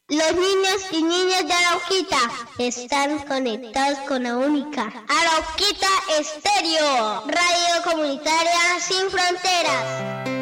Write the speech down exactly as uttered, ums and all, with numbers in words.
Los niños y niñas de Arauquita están conectados con la única Arauquita Estéreo, radio comunitaria sin fronteras.